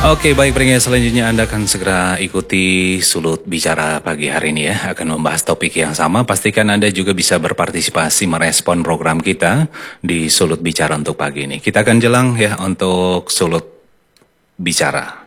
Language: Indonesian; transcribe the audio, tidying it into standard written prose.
Oke, baik pendengar, selanjutnya Anda akan segera ikuti Sulut Bicara pagi hari ini ya. Akan membahas topik yang sama. Pastikan Anda juga bisa berpartisipasi merespon program kita di Sulut Bicara untuk pagi ini. Kita akan jelang ya untuk Sulut Bicara.